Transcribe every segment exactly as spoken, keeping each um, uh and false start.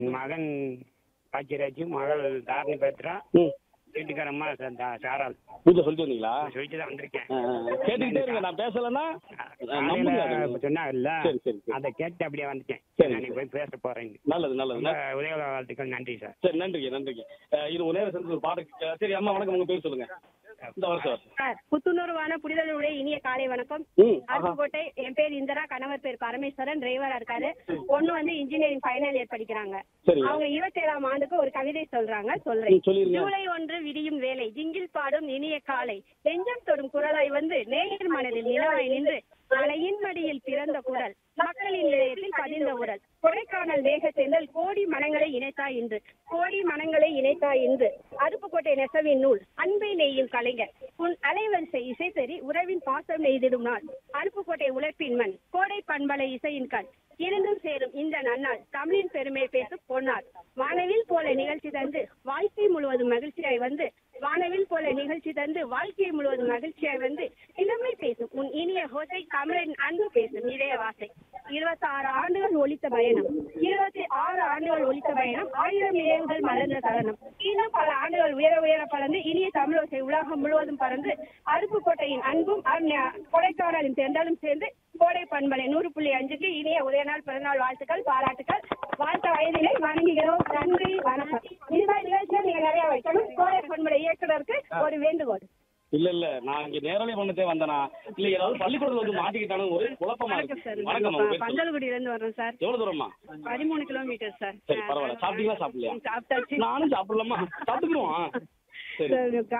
மகன் பாக்கியராஜ், மகள் தாரணி பத்ரா, ம் வீட்டுக்காரம்மா ச- தா- சாராள். பூஜை சொல்லிட்டு வந்தீங்களா? சொல்லிட்டு தான் வந்திருக்கேன். ஆ, ஆ. கேட்டுக்கிட்டே இருங்க, நான் பேசலன்னா நம்புங்க அதை. காலையில சொன்னாங்கல்ல, சரி சரி சரி அதை கேட்டு அப்படியே வந்துட்டேன். சரி, நான் போய் பேச போறேன். நல்லது நல்லது ரொம்ப உதவி வாழ்த்துக்கள். நன்றி சார். சரி நன்றிங்க நன்றிங்க. அஹ் இது ஒரு நேரம் சென்று ஒரு பாட்டு கே- சரி அம்மா வணக்கம், உங்க பேர் சொல்லுங்க. இந்த வருஷம் சார், புத்துணர்வான புரிதலுடைய இனிய காலை வணக்கம். ம் ஆஹா. அருப்புக்கோட்டை. என் பேர் இந்திரா, கணவர் பேர் பரமேஸ்வரன், டிரைவரா இருக்காரு. பொண்ணு வந்து இன்ஜினியரிங் ஃபைனல் இயர் படிக்கிறாங்க. சரி அவங்க இருபத்தி ஏழாம் ஆண்டுக்கு ஒரு கவிதை சொல்றாங்க, சொல்றேன். ம், சொல்லிருங்க. ஜூலை ஒன்று விடியும் வேலை, ஜிங்கில் பாடும் இனிய காலை, நெஞ்சம் தொடும் குரலாய் வந்து நேயர் மனதில் நிலவாய் நின்று மலையின் மடியில் பிறந்த குரல், மக்களின் இதயத்தில் பதிந்த உரல், கொடைக்கானல் மேக செந்தல் கோடி மனங்களை இணைத்தாய் இன்று, கோடி மனங்களை இணைத்தாய் இன்று, அருப்புக்கோட்டை நெசவின் நூல், அன்பை நெய்யும் கலைஞர், உன் அலைவரிசை இசை சரி உறவின் பாசம் நெய்திடும் நாள், அருப்புக்கோட்டை உழைப்பின் மண், கோடை பண்பலை இசையின் கண், இருந்தும் சேரும் இந்த நன்னாள், தமிழின் பெருமை பேசும் பொன்னாள், வானவில் போல நிகழ்ச்சி தந்து வாழ்க்கை முழுவதும் மகிழ்ச்சியாய் வந்து, வானவில் போல நிகழ்ச்சி தந்து வாழ்க்கை முழுவதும் மகிழ்ச்சியாய் வந்து, இளமை பேசும் உன் இனிய ஹோசை, தமிழின் அன்பு பேசும் இதய வாசை, இருபத்தி ஆறு ஆண்டுகள் ஒலித்த பயணம், இருபத்தி ஆறு ஆண்டுகள் ஒலித்த பயணம், ஆயிரம் நினைவுகள் மலர்ந்த தருணம், இன்னும் பல ஆண்டுகள் உயர உயர பறந்து இனிய தமிழோசை உலகம் முழுவதும் பறந்து, அருப்புக்கோட்டையின் அன்பும் அருண்- கொடைக்கானலின் தென்றலும் சேர்ந்து கோடை பண்பலை நூறு புள்ளி அஞ்சுக்கு இனிய உதயநாள் பிறந்தநாள் வாழ்த்துக்கள், பாராட்டுக்கள். வாழ்த்த வயதிலை வணங்குகிறோம். நன்றி, வணக்கம். இந்த மாதிரி நிகழ்ச்சியை நீங்க நிறைய வைக்கணும். கோடை பண்பலை இயக்குனருக்கு ஒரு வேண்டுகோள். இல்ல இல்ல, நான் இங்க நேரலை பண்ணதே வந்தனா இல்ல ஏதாவது பள்ளிக்கூடத்துல வந்து மாட்டிக்கிட்டாலும் ஒரு குழப்பமா வணக்கம் சார். இருக்கு. வணக்கம், உங்க பேர் சொல்லுங்க. பந்தல்குடியில இருந்து வர்றோம் சார். எவ்வளவு தூரமா? பதிமூணு கிலோமீட்டர் சார். சரி பரவாயில்ல. சாப்பிட்டீங்களா சாப்பிடலையா? சாப்பிட்டாச்சு. நானும் சாப்பிடலாமா? சாப்பிட்டுக்கிறோம். சரி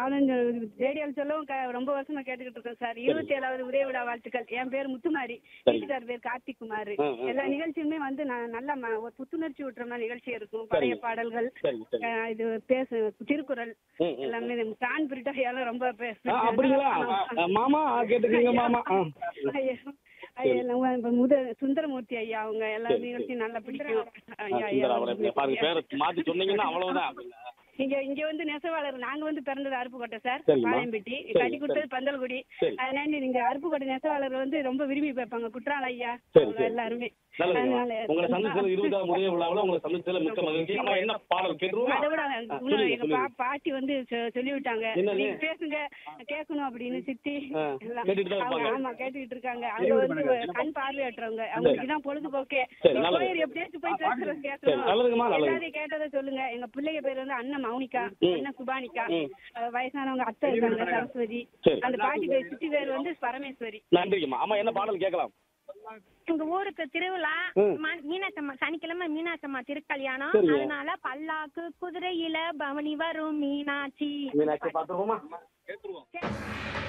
ரேடியோல சொல்லவும் க- ரொம்ப வருஷமா கேட்டுக்கிட்டு இருக்கோம் சார். இருபத்தி ஏழாவது உதய விழா வாழ்த்துக்கள். என் பேர் முத்துமாரி, சரி. வீட்டுக்கார் பேர் கார்த்திக் குமார். ஆ, ஆ, எல்லா நிகழ்ச்சியுமே வந்து நான் நல்ல ம- ஒரு புத்துணர்ச்சி ஊட்டுற மாதிரி நிகழ்ச்சி இருக்கும். பழைய சரி. பாடல்கள், சரி சரி. அஹ், இது பேசு திருக்குறள் ம், ம். எல்லாமே பிரான் பிரிட்டாயால ரொம்ப பே- ஆ, அப்படிங்களா? ஆ, மாமா கேட்டுக்கீங்க மாமா. ஆ. ஐயா, ஐயா, நம்ம இப்ப முத சுந்தரமூர்த்தி ஐயா அவங்க எல்லா சரி, நிகழ்ச்சியும் நல்லா பிடிக்கும். ஆ, ஐயா, சுந்தரா, அவரை ஐயா. பாருங்க பேரை மாத்தி சொன்னீங்கன்னா அவ்வளவுதான். இங்க இங்க வந்து நெசவாளர், நாங்க வந்து பிறந்தது அருப்புக்கோட்டை சார், சரிம்மா. பாளையம்பட்டி, சரி, கட்டி கொடுத்தது சரி. பந்தல்குடி. சரி. அதனால நீங்க அருப்புக்கோட்டை நெசவாளர் வந்து ரொம்ப விரும்பி பார்ப்பாங்க, குற்றால ஐயா சரி, அவங்க சரி. எல்லாருமே. நல்லதுங்க. அதனால உங்களை சந்திச்சதுல இருபதாம் உதய விழாவில் உங்களை சந்திச்சதுல மிக்க மகிழ்ச்சி. அம்மா என்ன பாடல் கேட்டுருவோமா? அதை விட ஆ, இன்னும் சொல்லுங்க, எங்க சொல்லுங்க. பா- பாட்டி வந்து சொ- சொல்லி விட்டாங்க, என்னது? நீங்க பேசுங்க கேட்கணும் அப்படின்னு சித்தி ஆ, எல்லாம். கேட்டுட்டு தான் அவங்க இருப்பாங்க. ஆமா கேட்டுக்கிட்டு இருக்காங்க. அவங்க வந்து கண் பார்வையற்றவங்க, அவங்களுக்கு தான் பொழுதுபோக்கே. சரி, நல்லது. கோயில் எப்படியாச்சும் போய் பேசுறது சரி, கேட்கணும். நல்லதுங்கம்மா, நல்லது. எல்லாரையும் கேட்டதை சொல்லுங்க. எங்க பிள்ளைங்க பேர் வந்து அண்ணன் மௌனிகா, ம். அண்ணன் சுபானிகா, ம். அஹ் வயசானவங்க அத்தை இருக்காங்க சரஸ்வதி, சரி. அந்த பாட்டி பேர் சித்தி பேர் வந்து பரமேஸ்வரி. நன்றிங்கம்மா. அம்மா என்ன பாடல் கேட்கலாம்? எங்க ஊருக்கு திருவிழா, ம். ம- மீனாட்சம்மா சனிக்கிழமை மீனாட்சம்மா திருக்கல்யாணம். சரிங்க. அதனால பல்லாக்கு குதிரையில பவனி வரும் மீனாட்சி. மீனாட்சி பாத்துருவோமா? கேட்டுருவோம்.